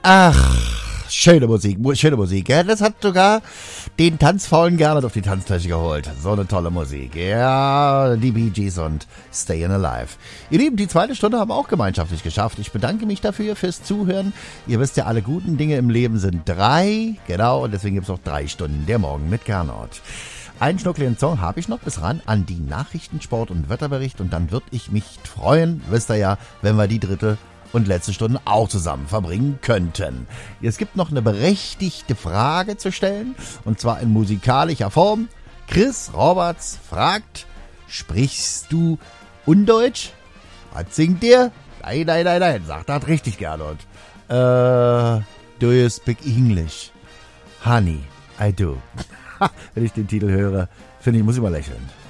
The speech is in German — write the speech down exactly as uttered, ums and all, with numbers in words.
Ach, schöne Musik, schöne Musik. Ja, das hat sogar den tanzfaulen Gernot auf die Tanzfläche geholt. So eine tolle Musik. Ja, die Bee Gees und Stayin' Alive. Ihr Lieben, die zweite Stunde haben wir auch gemeinschaftlich geschafft. Ich bedanke mich dafür fürs Zuhören. Ihr wisst ja, alle guten Dinge im Leben sind drei. Genau, und deswegen gibt es auch drei Stunden der Morgen mit Gernot. Einen schnuckligen Song habe ich noch bis ran an die Nachrichten, Sport und Wetterbericht. Und dann würde ich mich freuen, wisst ihr ja, wenn wir die dritte und letzte Stunde auch zusammen verbringen könnten. Es gibt noch eine berechtigte Frage zu stellen, und zwar in musikalischer Form. Chris Roberts fragt, sprichst du Undeutsch? Was singt dir? Nein, nein, nein, nein, sagt das richtig, Gernot. Äh, do you speak English? Honey, I do. Wenn ich den Titel höre, finde ich, muss ich mal lächeln.